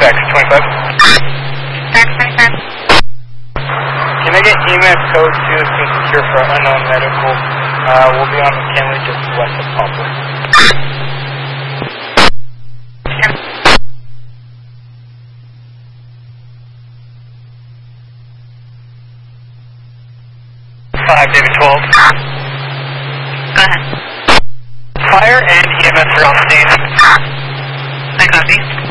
Fax 25. Fax 25. Can I get EMS code 2 to secure for unknown medical? We'll be on McKinley just west of Poplar. Sure. 5, David 12. Go ahead. Fire and EMS are on scene. I copy.